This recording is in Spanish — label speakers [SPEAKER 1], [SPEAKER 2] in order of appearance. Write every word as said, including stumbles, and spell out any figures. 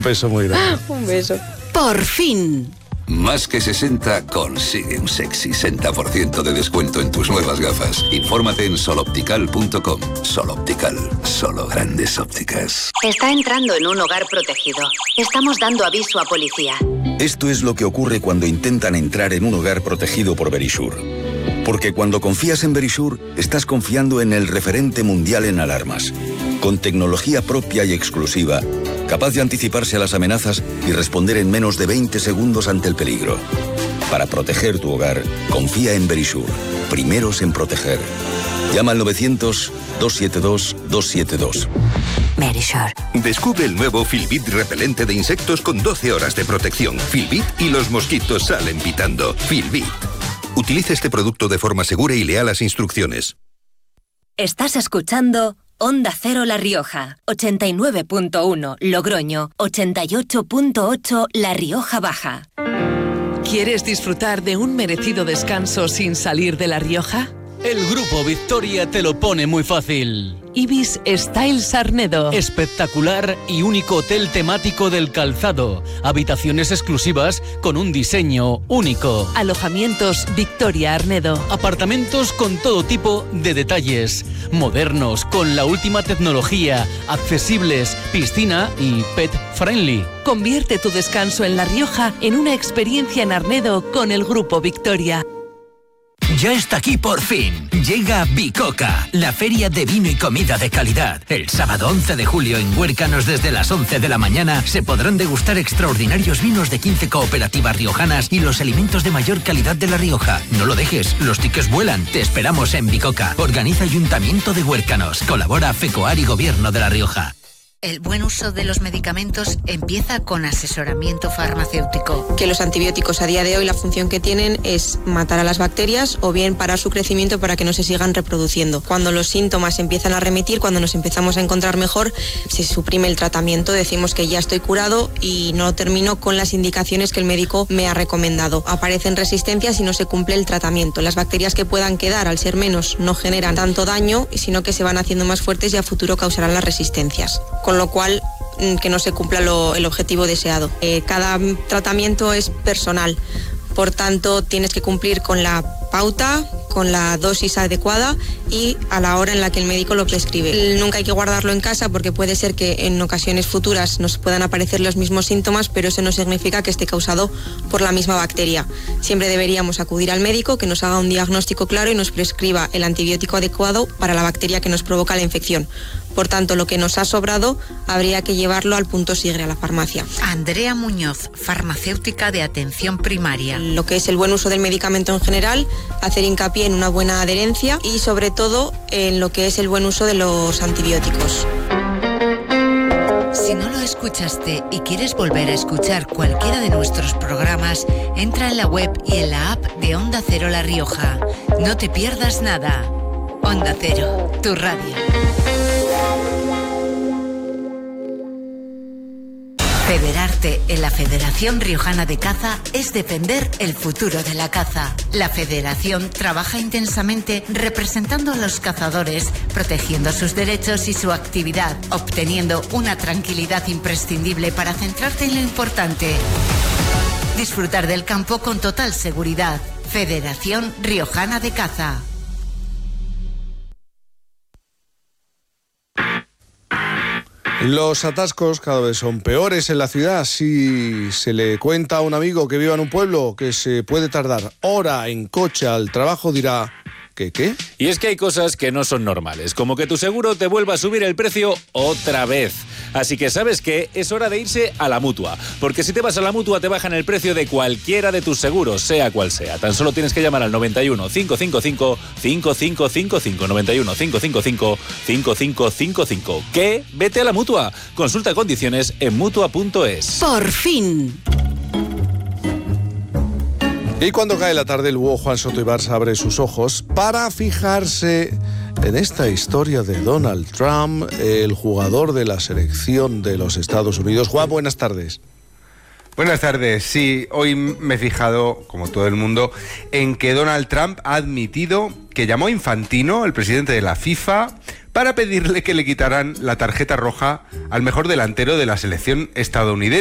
[SPEAKER 1] Un beso muy grande.
[SPEAKER 2] Un beso.
[SPEAKER 3] Por fin.
[SPEAKER 4] Más que sesenta consigue un sexy sesenta por ciento de descuento en tus nuevas gafas. Infórmate en soloptical punto com. Soloptical, solo grandes ópticas.
[SPEAKER 3] Está entrando en un hogar protegido. Estamos dando aviso a policía.
[SPEAKER 5] Esto es lo que ocurre cuando intentan entrar en un hogar protegido por Verisure. Porque cuando confías en Verisure, estás confiando en el referente mundial en alarmas. Con tecnología propia y exclusiva, capaz de anticiparse a las amenazas y responder en menos de veinte segundos ante el peligro. Para proteger tu hogar, confía en Verisure. Primeros en proteger. Llama al novecientos, dos siete dos, dos siete dos.
[SPEAKER 3] Verisure.
[SPEAKER 6] Descubre el nuevo Filbit repelente de insectos con doce horas de protección. Filbit y los mosquitos salen pitando. Filbit. Utilice este producto de forma segura y lea las instrucciones.
[SPEAKER 7] Estás escuchando Onda Cero La Rioja, ochenta y nueve punto uno Logroño, ochenta y ocho punto ocho La Rioja Baja.
[SPEAKER 8] ¿Quieres disfrutar de un merecido descanso sin salir de La Rioja?
[SPEAKER 9] El Grupo Victoria te lo pone muy fácil.
[SPEAKER 8] Ibis Styles Arnedo.
[SPEAKER 9] Espectacular y único hotel temático del calzado. Habitaciones exclusivas con un diseño único.
[SPEAKER 8] Alojamientos Victoria Arnedo.
[SPEAKER 9] Apartamentos con todo tipo de detalles. Modernos, con la última tecnología. Accesibles, piscina y pet friendly.
[SPEAKER 8] Convierte tu descanso en La Rioja en una experiencia en Arnedo con el Grupo Victoria.
[SPEAKER 10] Ya está aquí por fin. Llega Bicoca, la feria de vino y comida de calidad. El sábado once de julio en Huércanos desde las once de la mañana se podrán degustar extraordinarios vinos de quince cooperativas riojanas y los alimentos de mayor calidad de La Rioja. No lo dejes, los tickets vuelan. Te esperamos en Bicoca. Organiza Ayuntamiento de Huércanos. Colabora FECOAR y Gobierno de La Rioja.
[SPEAKER 3] El buen uso de los medicamentos empieza con asesoramiento farmacéutico.
[SPEAKER 2] Que los antibióticos a día de hoy la función que tienen es matar a las bacterias o bien parar su crecimiento para que no se sigan reproduciendo. Cuando los síntomas empiezan a remitir, cuando nos empezamos a encontrar mejor, se suprime el tratamiento, decimos que ya estoy curado y no termino con las indicaciones que el médico me ha recomendado. Aparecen resistencias y no se cumple el tratamiento. Las bacterias que puedan quedar, al ser menos, no generan tanto daño, sino que se van haciendo más fuertes y a futuro causarán las resistencias. Con lo cual, que no se cumpla lo, el objetivo deseado. Eh, cada tratamiento es personal, por tanto tienes que cumplir con la pauta, con la dosis adecuada y a la hora en la que el médico lo prescribe. Nunca hay que guardarlo en casa porque puede ser que en ocasiones futuras nos puedan aparecer los mismos síntomas, pero eso no significa que esté causado por la misma bacteria. Siempre deberíamos acudir al médico que nos haga un diagnóstico claro y nos prescriba el antibiótico adecuado para la bacteria que nos provoca la infección. Por tanto, lo que nos ha sobrado habría que llevarlo al punto sigre, a la farmacia.
[SPEAKER 3] Andrea Muñoz, farmacéutica de atención primaria.
[SPEAKER 2] Lo que es el buen uso del medicamento en general, hacer hincapié en una buena adherencia y sobre todo en lo que es el buen uso de los antibióticos.
[SPEAKER 3] Si no lo escuchaste y quieres volver a escuchar cualquiera de nuestros programas, entra en la web y en la app de Onda Cero La Rioja. No te pierdas nada. Onda Cero, tu radio. Federarte en la Federación Riojana de Caza es defender el futuro de la caza. La Federación trabaja intensamente representando a los cazadores, protegiendo sus derechos y su actividad, obteniendo una tranquilidad imprescindible para centrarte en lo importante. Disfrutar del campo con total seguridad. Federación Riojana de Caza.
[SPEAKER 1] Los atascos cada vez son peores en la ciudad. Si se le cuenta a un amigo que viva en un pueblo que se puede tardar hora en coche al trabajo, dirá... ¿Qué, qué?
[SPEAKER 11] Y es que hay cosas que no son normales, como que tu seguro te vuelva a subir el precio otra vez. Así que, ¿sabes qué? Es hora de irse a la Mutua, porque si te vas a la Mutua te bajan el precio de cualquiera de tus seguros, sea cual sea. Tan solo tienes que llamar al noventa y uno, cinco cinco cinco, cinco cinco cinco cinco, noventa y uno, cinco cinco cinco, cinco cinco cinco cinco. ¿Qué? Vete a la Mutua. Consulta condiciones en mutua punto es.
[SPEAKER 3] Por fin.
[SPEAKER 1] Y cuando cae la tarde, el búho Juan Soto Ibarza abre sus ojos para fijarse en esta historia de Donald Trump, el jugador de la selección de los Estados Unidos. Juan, buenas tardes.
[SPEAKER 12] Buenas tardes. Sí, hoy me he fijado, como todo el mundo, en que Donald Trump ha admitido que llamó a Infantino, el presidente de la FIFA, para pedirle que le quitaran la tarjeta roja al mejor delantero de la selección estadounidense.